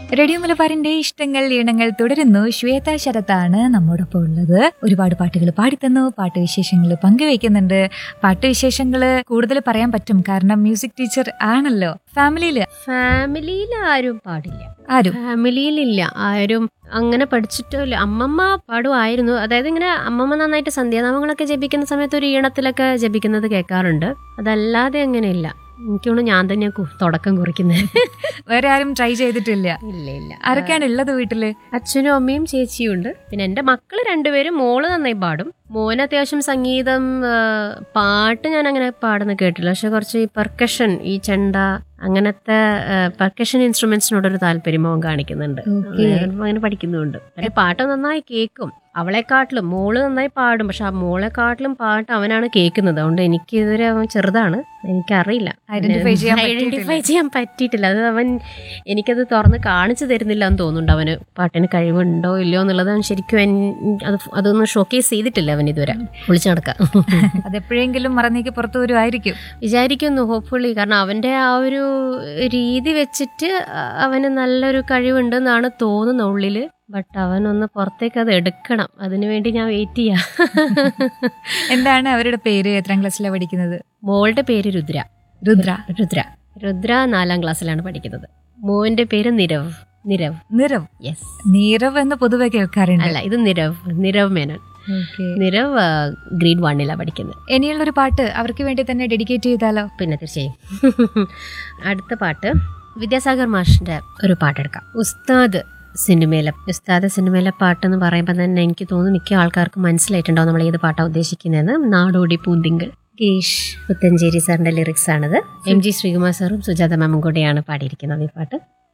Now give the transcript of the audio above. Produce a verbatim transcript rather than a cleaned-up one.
Radio മലബാറിന്റെ ഇഷ്ടങ്ങൾ ഈണങ്ങൾ തുടരുന്നു. ശ്വേത ശരത്താണ് നമ്മോടൊപ്പം ഉള്ളത്. ഒരുപാട് പാട്ടുകൾ പാടിത്തന്നു, പാട്ട് വിശേഷങ്ങൾ പങ്കുവയ്ക്കുന്നുണ്ട്. പാട്ട് വിശേഷങ്ങൾ കൂടുതൽ പറയാൻ പറ്റും, കാരണം മ്യൂസിക് ടീച്ചർ ആണല്ലോ. ഫാമിലിയില് ഫാമിലിയിൽ ആരും പാടില്ല, ആരും ഫാമിലിയിലില്ല ആരും അങ്ങനെ പഠിച്ചിട്ടില്ല. അമ്മമ്മ പാടുമായിരുന്നു, അതായത് ഇങ്ങനെ അമ്മമ്മ നന്നായിട്ട് സന്ധ്യാനാമങ്ങളൊക്കെ ജപിക്കുന്ന സമയത്ത് ഒരു ഈണത്തിലൊക്കെ ജപിക്കുന്നത് കേൾക്കാറുണ്ട്. അതല്ലാതെ അങ്ങനെയില്ല. എനിക്കൊന്ന് ഞാൻ തന്നെ തുടക്കം കുറിക്കുന്നത്. വേറെ ആരും ട്രൈ ചെയ്തിട്ടില്ല? ഇല്ല ഇല്ല. ആരൊക്കെയാണ് ഉള്ളത് വീട്ടില്? അച്ഛനും അമ്മയും ചേച്ചിയും ഉണ്ട്. പിന്നെ എൻ്റെ മക്കള് രണ്ടുപേരും. മോള് നന്നായി പാടും, മോന് അത്യാവശ്യം സംഗീതം, പാട്ട് ഞാൻ അങ്ങനെ പാടുന്ന കേട്ടില്ല. പക്ഷെ കുറച്ച് ഈ പെർക്കഷൻ, ഈ ചെണ്ട അങ്ങനത്തെ പെർക്കഷൻ ഇൻസ്ട്രുമെന്റ്സിനോടൊരു താല്പര്യം മോൻ കാണിക്കുന്നുണ്ട്. അങ്ങനെ പഠിക്കുന്നുണ്ട്. പക്ഷെ പാട്ട് നന്നായി കേൾക്കും. അവളെക്കാട്ടിലും മോള് നന്നായി പാടും, പക്ഷെ ആ മോളെക്കാട്ടിലും പാട്ട് അവനാണ് കേൾക്കുന്നത്. അതുകൊണ്ട് എനിക്ക് ഇതുവരെ അവൻ ചെറുതാണ്, എനിക്കറിയില്ല, ഐഡന്റിഫൈ ചെയ്യാൻ പറ്റിയിട്ടില്ല. അത് അവൻ എനിക്കത് തുറന്ന് കാണിച്ചു തരുന്നില്ല എന്ന് തോന്നുന്നുണ്ട്. അവന് പാട്ടിന് കഴിവുണ്ടോ ഇല്ലയോ എന്നുള്ളത് അവൻ ശരിക്കും അത് അതൊന്നും ഷോക്കേസ് ചെയ്തിട്ടില്ല അവൻ ഇതുവരെ. വിളിച്ചു നടക്കാം. അതെപ്പോഴെങ്കിലും മറന്നേക്ക് പുറത്തു വരുമായിരിക്കും വിചാരിക്കുന്നു, ഹോപ്പ്ഫുള്ളി. കാരണം അവൻ്റെ ആ ഒരു രീതി വെച്ചിട്ട് അവന് നല്ലൊരു കഴിവുണ്ടെന്നാണ് തോന്നുന്നത് ഉള്ളില്. ബട്ട് അവനൊന്ന് പുറത്തേക്ക് അത് എടുക്കണം. അതിനുവേണ്ടി ഞാൻ വെയിറ്റ് ചെയ്യാം. എന്താണ് അവരുടെ പേര്? എത്രാം ക്ലാസ്സിലാണ് പഠിക്കുന്നത്? മോളുടെ പേര് രുദ്ര. രുദ്ര രുദ്ര രുദ്ര നാലാം ക്ലാസ്സിലാണ് പഠിക്കുന്നത്. മോന്റെ പേര് നിരവ്. നിരവ് നിരവ് യെസ്. നീരവ് എന്ന് പൊതുവെ കേൾക്കാറുണ്ട്. അല്ല, ഇത് നിരവ്. നിരവ് മേനൻ. നിരവ് ഗ്രേഡ് വണ്ണിലാണ് പഠിക്കുന്നത്. ഇനിയുള്ളൊരു പാട്ട് അവർക്ക് വേണ്ടി തന്നെ ഡെഡിക്കേറ്റ് ചെയ്താലോ? പിന്നെ തീർച്ചയായും. അടുത്ത പാട്ട് വിദ്യാസാഗർ മാഷിന്റെ ഒരു പാട്ടെടുക്കാം. ഉസ്താദ് സിനിമയിലെ ഉസ്താദ് സിനിമയിലെ പാട്ടെന്ന് പറയുമ്പോൾ തന്നെ എനിക്ക് തോന്നുന്നു മിക്ക ആൾക്കാർക്കും മനസ്സിലായിട്ടുണ്ടാവും നമ്മൾ ഏത് പാട്ടാണ് ഉദ്ദേശിക്കുന്നതെന്ന്. നാടോടി പൂന്തിങ്കൾ, ഗീഷ് പുത്തഞ്ചേരി സാറിന്റെ ലിറിക്സ് ആണിത്. എം ജി ശ്രീകുമാർ സാറും സുജാത മാമും കൂടെയാണ് പാടിയിരിക്കുന്നത് ഈ പാട്ട്.